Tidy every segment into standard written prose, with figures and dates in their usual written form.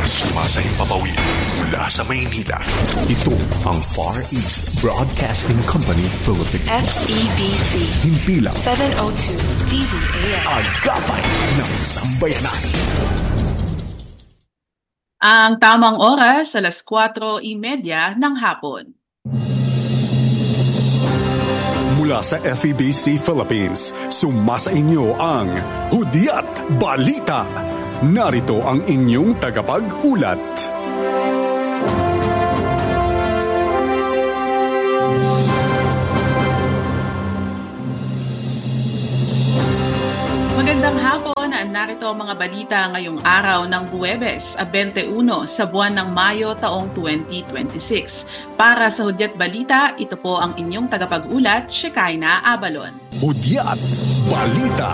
Sumasahimpapawid mula sa Maynila. Ito ang Far East Broadcasting Company Philippines. FEBC. Himpilang 702 DZAM. Agapay ng Sambayanan. Ang tamang oras, alas 4:30 ng hapon. Mula sa FEBC Philippines, sumasa inyo ang Hudyat Balita. Narito ang inyong tagapag-ulat. Magandang hapon, narito ang mga balita ngayong araw ng Huwebes, 21 sa buwan ng Mayo taong 2026. Para sa Hudyat Balita, ito po ang inyong tagapag-ulat, Shekinah Abalon. Hudyat Balita.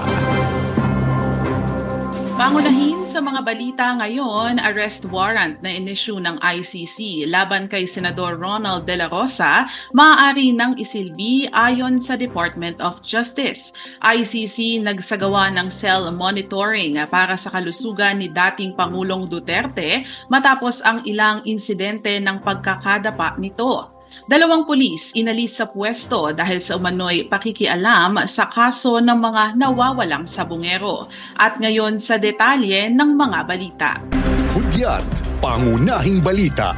Pangunahin sa mga balita ngayon, arrest warrant na inisyu ng ICC laban kay Senador Ronald De La Rosa maaari nang isilbi ayon sa Department of Justice. ICC nagsagawa ng cell monitoring para sa kalusugan ni dating Pangulong Duterte matapos ang ilang insidente ng pagkakadapa nito. 2 pulis inalis sa pwesto dahil sa umano'y pakikialam sa kaso ng mga nawawalang sabungero. At ngayon sa detalye ng mga balita. Hudyat, pangunahing balita.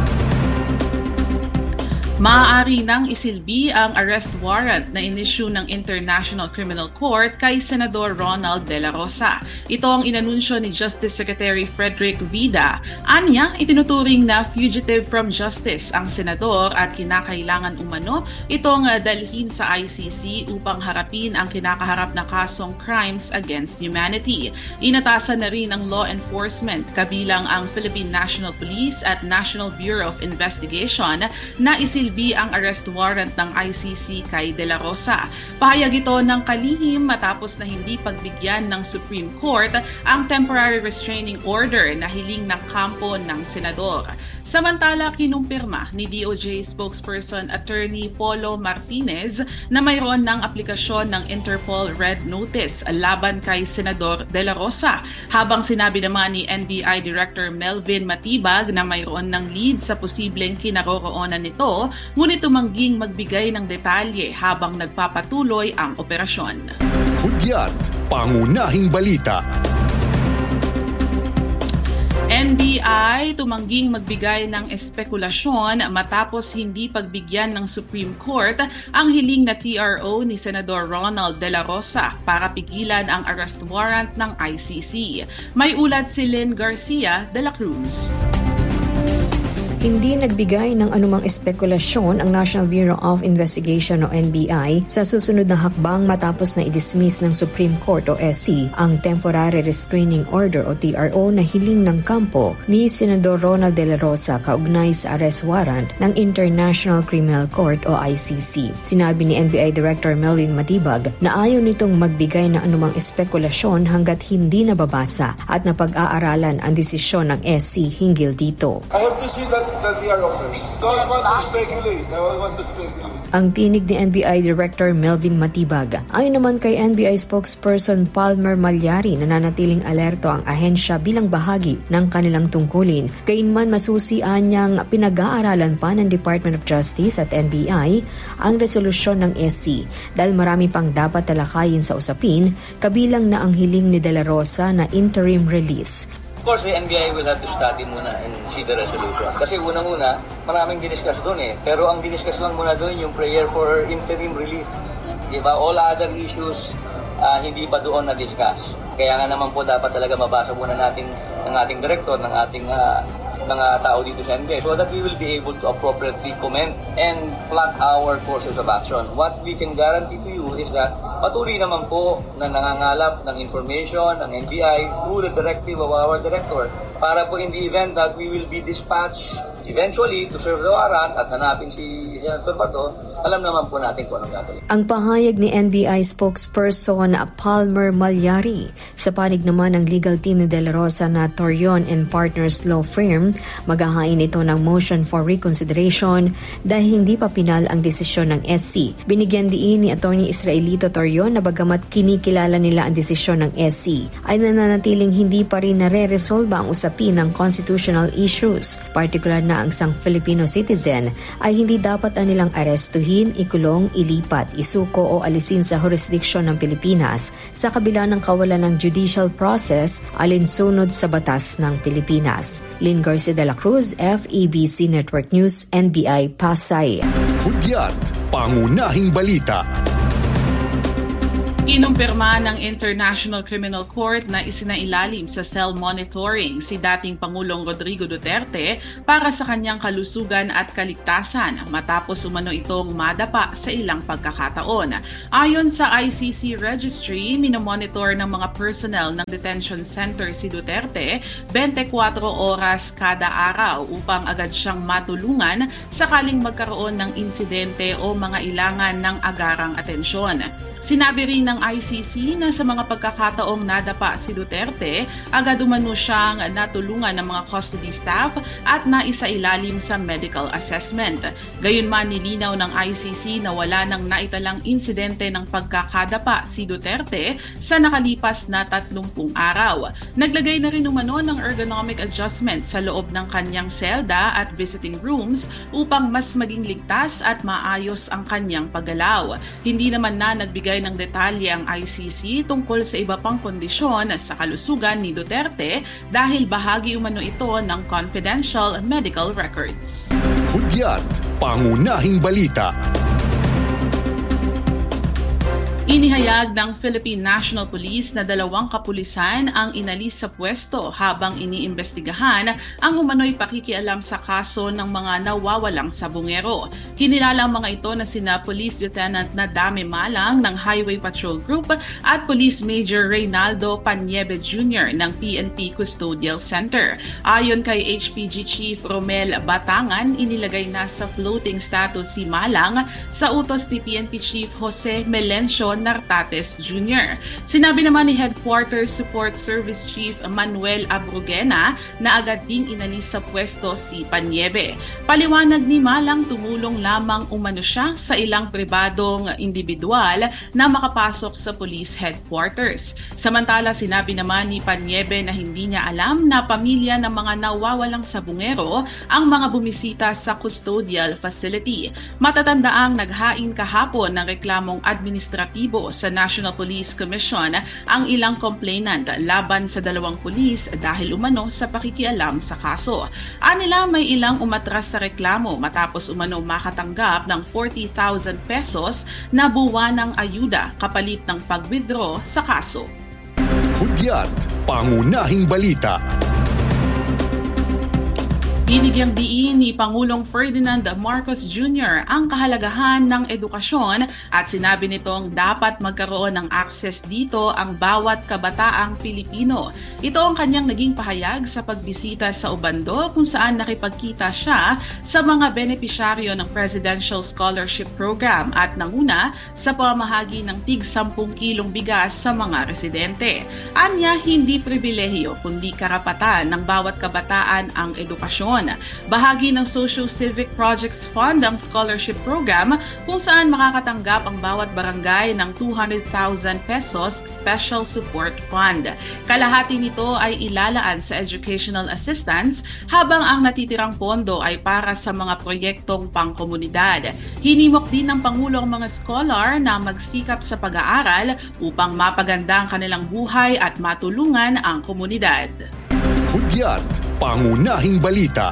Maaari nang isilbi ang arrest warrant na inisyu ng International Criminal Court kay Senador Ronald De La Rosa. Ito ang inanunsyo ni Justice Secretary Frederick Vida. Anya, itinuturing na fugitive from justice ang senador at kinakailangan umano itong dalhin sa ICC upang harapin ang kinakaharap na kasong crimes against humanity. Inatasan na rin ang law enforcement kabilang ang Philippine National Police at National Bureau of Investigation na isilbi ang arrest warrant ng ICC kay De La Rosa. Pahayag ito ng kalihim matapos na hindi pagbigyan ng Supreme Court ang temporary restraining order na hiling ng kampo ng senador. Samantala, kinumpirma ni DOJ spokesperson Attorney Polo Martinez na mayroon ng aplikasyon ng Interpol Red Notice laban kay Senador De La Rosa, habang sinabi naman ni NBI Director Melvin Matibag na mayroon ng lead sa posibleng kinaroroonan nito, ngunit tumangging magbigay ng detalye habang nagpapatuloy ang operasyon. Hudyat, pangunahing balita. NBI tumangging magbigay ng espekulasyon matapos hindi pagbigyan ng Supreme Court ang hiling na TRO ni Senador Ronald De La Rosa para pigilan ang arrest warrant ng ICC. May ulat si Lynn Garcia de la Cruz. Hindi nagbigay ng anumang espekulasyon ang National Bureau of Investigation o NBI sa susunod na hakbang matapos na i-dismiss ng Supreme Court o SC ang Temporary Restraining Order o TRO na hiling ng kampo ni Senador Ronald De La Rosa kaugnay sa arrest warrant ng International Criminal Court o ICC. Sinabi ni NBI Director Melvin Matibag na ayaw nitong magbigay ng anumang espekulasyon hanggat hindi nababasa at napag-aaralan ang desisyon ng SC hinggil dito. I have to see that the TRO first. Don't want to speculate. I don't want to speculate. Ang tinig ni NBI Director Melvin Matibag. Ayon naman kay NBI spokesperson Palmer Malyari, nananatiling alerto ang ahensya bilang bahagi ng kanilang tungkulin. Gayunman masusian niyang pinag-aaralan pa ng Department of Justice at NBI ang resolusyon ng SC dahil marami pang dapat talakayin sa usapin, kabilang na ang hiling ni De La Rosa na interim release. Of course, the NBI will have to study muna and see the resolution. Kasi unang-una, maraming diniscuss doon eh. Pero ang diniscuss lang muna doon yung prayer for interim relief. Diba? All other issues, hindi pa doon na-discuss. Kaya nga naman po dapat talaga mabasa muna natin ng ating director, ng ating mga tao dito sa NBI so that we will be able to appropriately comment and plot our courses of action. What we can guarantee to you is that patuloy naman po na nangangalap ng information ng NBI through the directive of our director para po in the event that we will be dispatched eventually to serve the warrant at hanapin si Senator Bato, alam naman po natin kung anong gagawin. Ang pahayag ni NBI spokesperson Palmer Malyari. Sa panig naman ng legal team ni De La Rosa na Torion and Partners Law Firm, maghahain ito ng motion for reconsideration dahil hindi pa pinal ang desisyon ng SC. Binigyan diin ni Attorney Israelito Torion na bagamat kinikilala nila ang desisyon ng SC, ay nananatiling hindi pa rin nare-resolba ang usapin usapin ng constitutional issues. Partikular na ang isang Filipino citizen ay hindi dapat na nilang arestuhin, ikulong, ilipat, isuko o alisin sa jurisdiksyon ng Pilipinas sa kabila ng kawalan ng judicial process alinsunod sa batas ng Pilipinas. Lynn Garcia de la Cruz, FEBC Network News, NBI, Pasay. Hudyat, pangunahing balita. Kinumpirma ng International Criminal Court na isinailalim sa cell monitoring si dating Pangulong Rodrigo Duterte para sa kanyang kalusugan at kaligtasan matapos umano itong madapa sa ilang pagkakataon. Ayon sa ICC registry, minomonitor ng mga personnel ng detention center si Duterte 24 oras kada araw upang agad siyang matulungan sakaling magkaroon ng insidente o mga ilangan ng agarang atensyon. Sinabi rin ng ICC na sa mga pagkakataong nadapa si Duterte, agad umano siyang natulungan ng mga custody staff at naisailalim sa medical assessment. Gayunman nilinaw ng ICC na wala nang naitalang insidente ng pagkakadapa si Duterte sa nakalipas na 30 araw. Naglagay na rin umano ng ergonomic adjustment sa loob ng kanyang selda at visiting rooms upang mas maging ligtas at maayos ang kanyang paggalaw. Hindi naman na nagbigay ng detalye ang ICC tungkol sa iba pang kondisyon sa kalusugan ni Duterte dahil bahagi umano ito ng confidential medical records. Hudyat, pangunahing balita. Inihayag ng Philippine National Police na 2 kapulisan ang inalis sa pwesto habang iniimbestigahan ang umano'y pakikialam sa kaso ng mga nawawalang sabungero. Hinilala ang mga ito na sina Police Lieutenant Nadame Malang ng Highway Patrol Group at Police Major Reynaldo Paniebe Jr. ng PNP Custodial Center. Ayon kay HPG Chief Romel Batangan, inilagay na sa floating status si Malang sa utos ni PNP Chief Jose Melencio Nartates Jr. Sinabi naman ni Headquarters Support Service Chief Manuel Abrugena na agad ding inalis sa pwesto si Paniebe. Paliwanag ni Malang, tumulong lamang umano siya sa ilang pribadong individual na makapasok sa police headquarters. Samantala, sinabi naman ni Paniebe na hindi niya alam na pamilya ng mga nawawalang sabungero ang mga bumisita sa custodial facility. Matatandaang naghain kahapon ng reklamong administratibo sa National Police Commission ang ilang complainant laban sa 2 pulis dahil umano sa pakikialam sa kaso. Anila may ilang umatras sa reklamo matapos umano makatanggap ng 40,000 pesos na buwanang ayuda kapalit ng pag-withdraw sa kaso. Hudyat, pangunahing balita. Binigyang diin ni Pangulong Ferdinand Marcos Jr. ang kahalagahan ng edukasyon at sinabi nitong dapat magkaroon ng access dito ang bawat kabataang Pilipino. Ito ang kanyang naging pahayag sa pagbisita sa Obando kung saan nakipagkita siya sa mga benepisyaryo ng Presidential Scholarship Program at nanguna sa pamahagi ng tig 10 kilong bigas sa mga residente. Anya, hindi pribilehiyo kundi karapatan ng bawat kabataan ang edukasyon. Bahagi ng Social Civic Projects Fund ang scholarship program kung saan makakatanggap ang bawat barangay ng 200,000 pesos special support fund. Kalahati nito ay ilalaan sa educational assistance habang ang natitirang pondo ay para sa mga proyektong pangkomunidad. Hinimok din ng Pangulo ang mga scholar na magsikap sa pag-aaral upang mapaganda ang kanilang buhay at matulungan ang komunidad. Hudyat, pangunahing balita.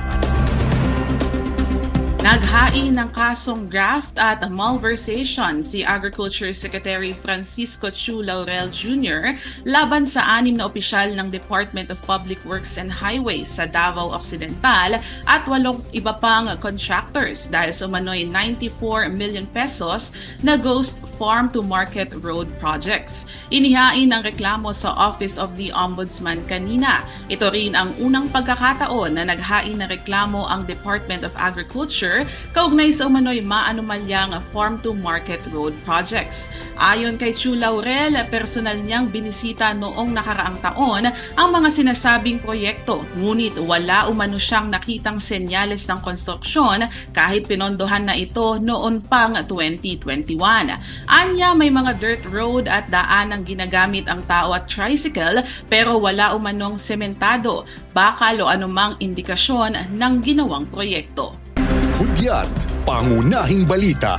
Naghain ng kasong graft at malversation si Agriculture Secretary Francisco Chu Laurel Jr. laban sa 6 na opisyal ng Department of Public Works and Highways sa Davao Occidental at 8 iba pang contractors dahil sa umano'y 94 million pesos na ghost farm-to-market road projects. Inihain ang reklamo sa Office of the Ombudsman kanina. Ito rin ang unang pagkakataon na naghain ng reklamo ang Department of Agriculture kaugnay sa umano'y maanumalyang farm-to-market road projects. Ayon kay Chu Laurel, personal niyang binisita noong nakaraang taon ang mga sinasabing proyekto, ngunit wala umano siyang nakitang senyales ng konstruksyon kahit pinondohan na ito noon pang 2021. Anya, may mga dirt road at daan ang ginagamit ang tao at tricycle pero wala umanong sementado, bakal o anumang indikasyon ng ginawang proyekto. Hudyat, pangunahing balita.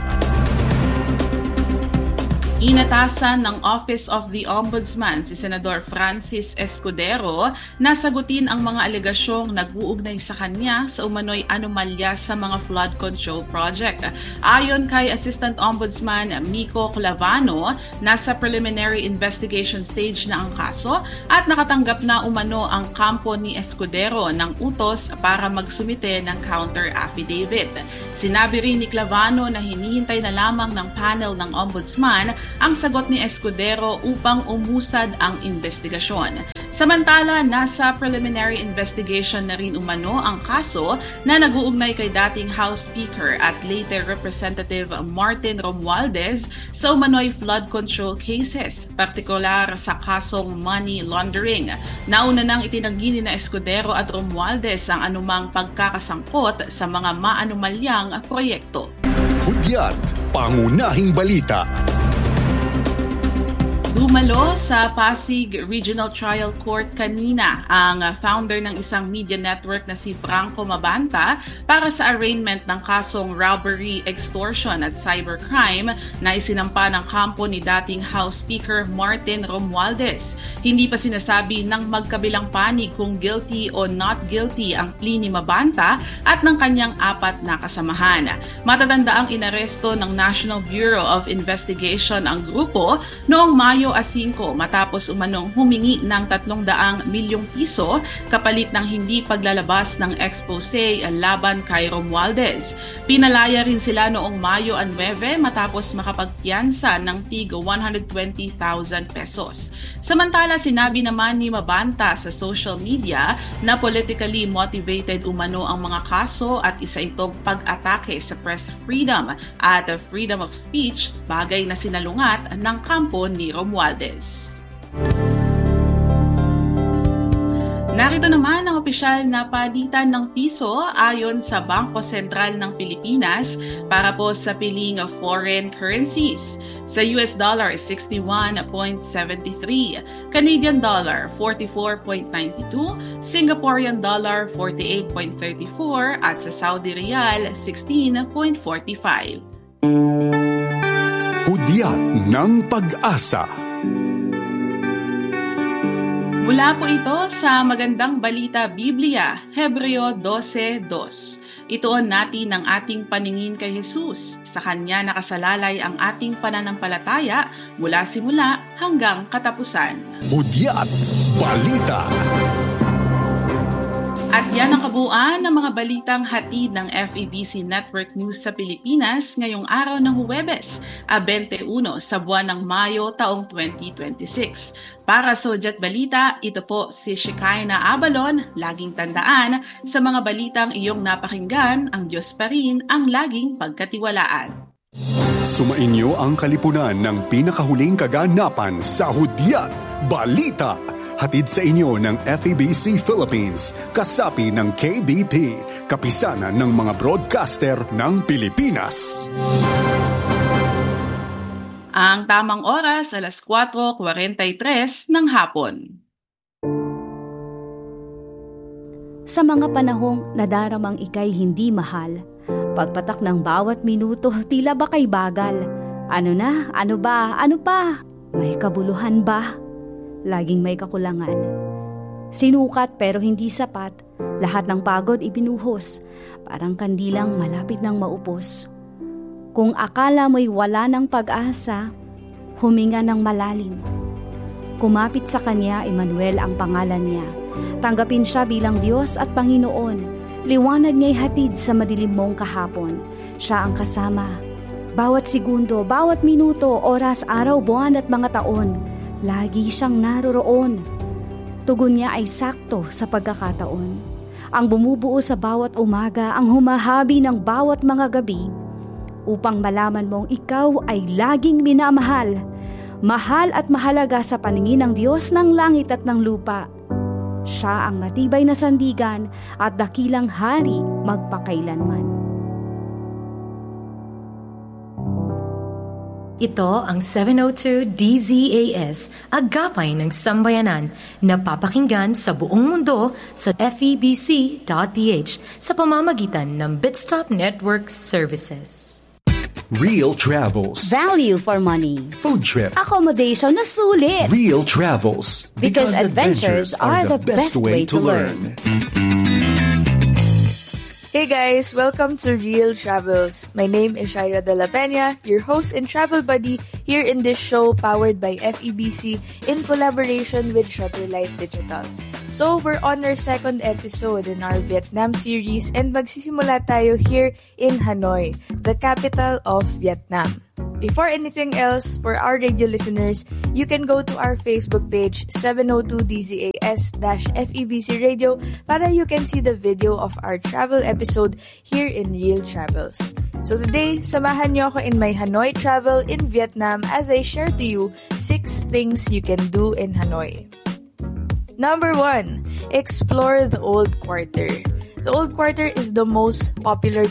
Inatasan ng Office of the Ombudsman si Senador Francis Escudero na sagutin ang mga alegasyong nag-uugnay sa kanya sa umano'y anomalya sa mga flood control project. Ayon kay Assistant Ombudsman Miko Clavano, nasa preliminary investigation stage na ang kaso at nakatanggap na umano ang kampo ni Escudero ng utos para magsumite ng counter affidavit. Sinabi rin ni Clavano na hinihintay na lamang ng panel ng Ombudsman ang sagot ni Escudero upang umusad ang investigasyon. Samantala, nasa preliminary investigation na rin umano ang kaso na nag-uugnay kay dating House Speaker at later Representative Martin Romualdez sa umano'y flood control cases, partikular sa kasong money laundering. Nauna nang itinanggi ni Escudero at Romualdez ang anumang pagkakasangkot sa mga maanumalyang proyekto. Hudyat, pangunahing balita. Dumalo sa Pasig Regional Trial Court kanina ang founder ng isang media network na si Franco Mabanta para sa arraignment ng kasong robbery, extortion at cybercrime na isinampa ng kampo ni dating House Speaker Martin Romualdez. Hindi pa sinasabi ng magkabilang panig kung guilty o not guilty ang plea ni Mabanta at ng kanyang 4 na kasamahan. Matatanda ang inaresto ng National Bureau of Investigation ang grupo noong Mayo 5 matapos umanong humingi ng 300 milyong piso kapalit ng hindi paglalabas ng expose laban kay Romualdez. Pinalaya rin sila noong Mayo 9 matapos makapagpiyansa ng tig 120,000 pesos. Samantala, sinabi naman ni Mabanta sa social media na politically motivated umano ang mga kaso at isa itong pag-atake sa press freedom at freedom of speech, bagay na sinalungat ng kampo ni Romualdez. Narito naman ang opisyal na palitan ng piso ayon sa Bangko Sentral ng Pilipinas para po sa piling of foreign currencies. Sa US dollar, 61.73, Canadian dollar, 44.92, Singaporean dollar, 48.34, at sa Saudi Riyal, 16.45. Hudyat ng Pag-asa. Mula po ito sa Magandang Balita Biblia, Hebreo 12:2. Ituon natin ang ating paningin kay Jesus. Sa Kanya nakasalalay ang ating pananampalataya mula simula hanggang katapusan. Hudyat Balita. At yan ang kabuuan ng mga balitang hatid ng FEBC Network News sa Pilipinas ngayong araw ng Huwebes, 21 sa buwan ng Mayo taong 2026. Para sa Hudyat Balita, ito po si Shekinah Abalon. Laging tandaan, sa mga balitang iyong napakinggan, ang Diyos pa rin ang laging pagkatiwalaan. Sumainyo ang kalipunan ng pinakahuling kaganapan sa Hudyat Balita. Hatid sa inyo ng FEBC Philippines, kasapi ng KBP, kapisanan ng mga broadcaster ng Pilipinas. Ang tamang oras, alas 4:43 ng hapon. Sa mga panahong nadaramang ika'y hindi mahal, pagpatak ng bawat minuto tila ba kay bagal. Ano na? Ano ba? Ano pa? May kabuluhan ba? Laging may kakulangan. Sinukat pero hindi sapat, lahat ng pagod ibinuhos, parang kandilang malapit ng maupos. Kung akala mo'y wala ng pag-asa, huminga ng malalim. Kumapit sa Kanya, Emmanuel ang pangalan niya. Tanggapin siya bilang Diyos at Panginoon. Liwanag niya'y hatid sa madilim mong kahapon. Siya ang kasama. Bawat segundo, bawat minuto, oras, araw, buwan at mga taon, lagi siyang naroroon. Tugon niya ay sakto sa pagkakataon. Ang bumubuo sa bawat umaga, ang humahabi ng bawat mga gabi, upang malaman mong ikaw ay laging minamahal. Mahal at mahalaga sa paningin ng Diyos ng langit at ng lupa. Siya ang matibay na sandigan at dakilang hari magpakailanman. Ito ang 702 DZAS, agapay ng sambayanan, na papakinggan sa buong mundo sa FEBC.ph sa pamamagitan ng Bitstop Network Services. Real Travels. Value for money. Food trip. Accommodation na sulit. Real Travels. Because adventures are the best way to learn. Hey guys, welcome to Real Travels. My name is Shaira De La Peña, your host and travel buddy here in this show powered by FEBC in collaboration with Shutterlight Digital. So, we're on our second episode in our Vietnam series and magsisimula tayo here in Hanoi, the capital of Vietnam. Before anything else, for our radio listeners, you can go to our Facebook page 702DZAS-FEBC Radio para you can see the video of our travel episode here in Real Travels. So today, samahan niyo ako in my Hanoi travel in Vietnam as I share to you 6 things you can do in Hanoi. Number 1, explore the Old Quarter. The Old Quarter is the most popular